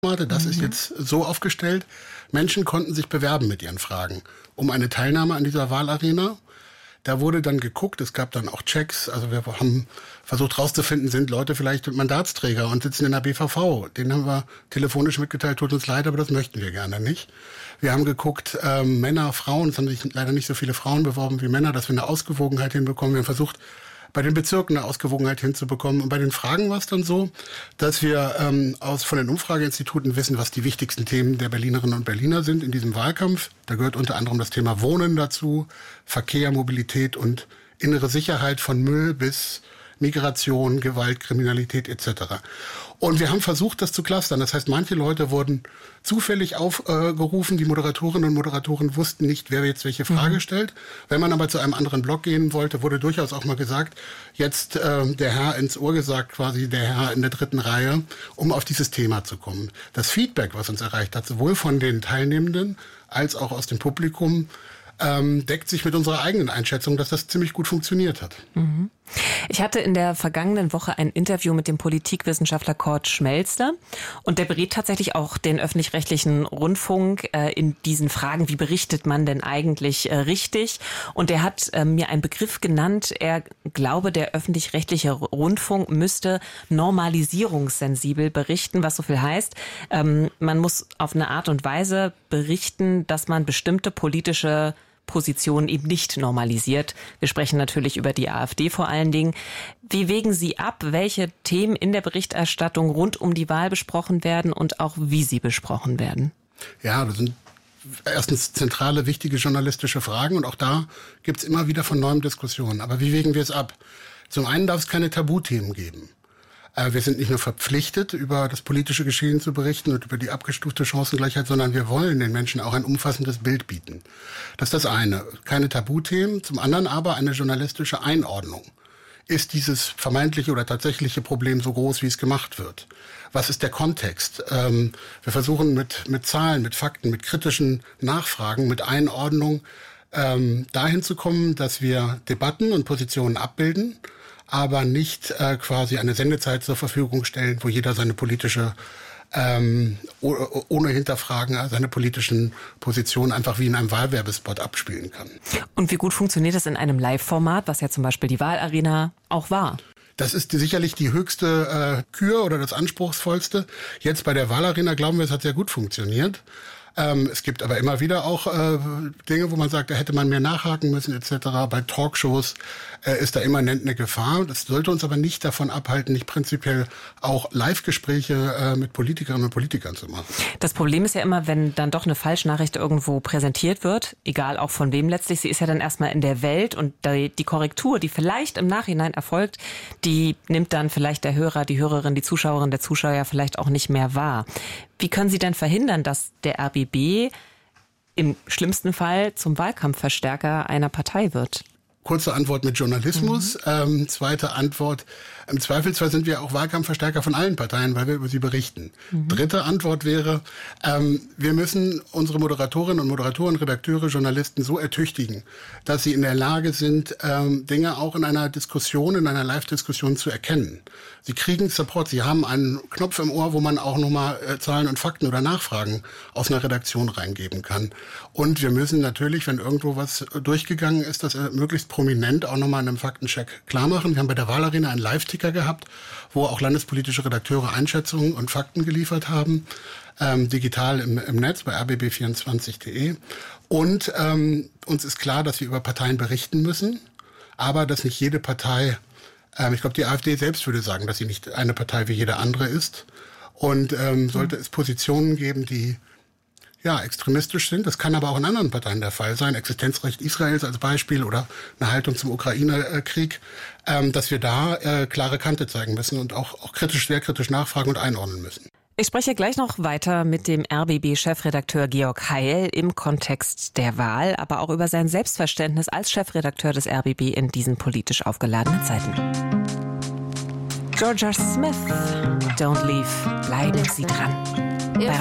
Das ist jetzt so aufgestellt. Menschen konnten sich bewerben mit ihren Fragen um eine Teilnahme an dieser Wahlarena. Da wurde dann geguckt, es gab dann auch Checks. Also wir haben versucht herauszufinden, sind Leute vielleicht Mandatsträger und sitzen in der BVV. Denen haben wir telefonisch mitgeteilt, tut uns leid, aber das möchten wir gerne nicht. Wir haben geguckt, Männer, Frauen, es haben sich leider nicht so viele Frauen beworben wie Männer, dass wir eine Ausgewogenheit hinbekommen. Wir haben versucht, bei den Bezirken eine Ausgewogenheit hinzubekommen. Und bei den Fragen war es dann so, dass wir von den Umfrageinstituten wissen, was die wichtigsten Themen der Berlinerinnen und Berliner sind in diesem Wahlkampf. Da gehört unter anderem das Thema Wohnen dazu, Verkehr, Mobilität und innere Sicherheit von Müll bis Migration, Gewalt, Kriminalität etc. Und wir haben versucht, das zu clustern. Das heißt, manche Leute wurden zufällig aufgerufen. Die Moderatorinnen und Moderatoren wussten nicht, wer jetzt welche Frage stellt. Wenn man aber zu einem anderen Block gehen wollte, wurde durchaus auch mal gesagt, jetzt der Herr ins Ohr gesagt, quasi der Herr in der dritten Reihe, um auf dieses Thema zu kommen. Das Feedback, was uns erreicht hat, sowohl von den Teilnehmenden als auch aus dem Publikum, deckt sich mit unserer eigenen Einschätzung, dass das ziemlich gut funktioniert hat. Ich hatte in der vergangenen Woche ein Interview mit dem Politikwissenschaftler Kurt Schmelzler und der berät tatsächlich auch den öffentlich-rechtlichen Rundfunk in diesen Fragen, wie berichtet man denn eigentlich richtig? Und der hat mir einen Begriff genannt, er glaube, der öffentlich-rechtliche Rundfunk müsste normalisierungssensibel berichten, was so viel heißt, man muss auf eine Art und Weise berichten, dass man bestimmte politische Position eben nicht normalisiert. Wir sprechen natürlich über die AfD vor allen Dingen. Wie wägen Sie ab, welche Themen in der Berichterstattung rund um die Wahl besprochen werden und auch wie sie besprochen werden? Ja, das sind erstens zentrale, wichtige journalistische Fragen und auch da gibt es immer wieder von neuem Diskussionen. Aber wie wägen wir es ab? Zum einen darf es keine Tabuthemen geben. Wir sind nicht nur verpflichtet, über das politische Geschehen zu berichten und über die abgestufte Chancengleichheit, sondern wir wollen den Menschen auch ein umfassendes Bild bieten. Das ist das eine. Keine Tabuthemen. Zum anderen aber eine journalistische Einordnung. Ist dieses vermeintliche oder tatsächliche Problem so groß, wie es gemacht wird? Was ist der Kontext? Wir versuchen mit Zahlen, mit Fakten, mit kritischen Nachfragen, mit Einordnung dahin zu kommen, dass wir Debatten und Positionen abbilden, aber nicht quasi eine Sendezeit zur Verfügung stellen, wo jeder seine politische, ohne Hinterfragen, seine politischen Positionen einfach wie in einem Wahlwerbespot abspielen kann. Und wie gut funktioniert das in einem Live-Format, was ja zum Beispiel die Wahlarena auch war? Das ist sicherlich die höchste Kür oder das anspruchsvollste. Jetzt bei der Wahlarena glauben wir, es hat sehr gut funktioniert. Es gibt aber immer wieder auch Dinge, wo man sagt, da hätte man mehr nachhaken müssen etc. Bei Talkshows ist da immanent eine Gefahr. Das sollte uns aber nicht davon abhalten, nicht prinzipiell auch Live-Gespräche mit Politikerinnen und Politikern zu machen. Das Problem ist ja immer, wenn dann doch eine Falschnachricht irgendwo präsentiert wird, egal auch von wem letztlich, sie ist ja dann erstmal in der Welt und die Korrektur, die vielleicht im Nachhinein erfolgt, die nimmt dann vielleicht der Hörer, die Hörerin, die Zuschauerin, der Zuschauer ja vielleicht auch nicht mehr wahr. Wie können Sie denn verhindern, dass der RBB im schlimmsten Fall zum Wahlkampfverstärker einer Partei wird? Kurze Antwort mit Journalismus. Zweite Antwort, im Zweifelsfall sind wir auch Wahlkampfverstärker von allen Parteien, weil wir über sie berichten. Dritte Antwort wäre, wir müssen unsere Moderatorinnen und Moderatoren, Redakteure, Journalisten so ertüchtigen, dass sie in der Lage sind, Dinge auch in einer Diskussion, in einer Live-Diskussion zu erkennen. Sie kriegen Support, sie haben einen Knopf im Ohr, wo man auch nochmal Zahlen und Fakten oder Nachfragen aus einer Redaktion reingeben kann. Und wir müssen natürlich, wenn irgendwo was durchgegangen ist, das möglichst prominent auch nochmal in einem Faktencheck klar machen. Wir haben bei der Wahlarena einen Live-Ticker gehabt, wo auch landespolitische Redakteure Einschätzungen und Fakten geliefert haben, digital im Netz bei rbb24.de. Und uns ist klar, dass wir über Parteien berichten müssen, aber dass nicht jede Partei, ich glaube, die AfD selbst würde sagen, dass sie nicht eine Partei wie jede andere ist. Und sollte es Positionen geben, die extremistisch sind. Das kann aber auch in anderen Parteien der Fall sein. Existenzrecht Israels als Beispiel oder eine Haltung zum Ukraine-Krieg, dass wir da klare Kante zeigen müssen und auch kritisch, sehr kritisch nachfragen und einordnen müssen. Ich spreche gleich noch weiter mit dem RBB-Chefredakteur Georg Heil im Kontext der Wahl, aber auch über sein Selbstverständnis als Chefredakteur des RBB in diesen politisch aufgeladenen Zeiten. Georgia Smith, Don't Leave, bleiben Sie dran.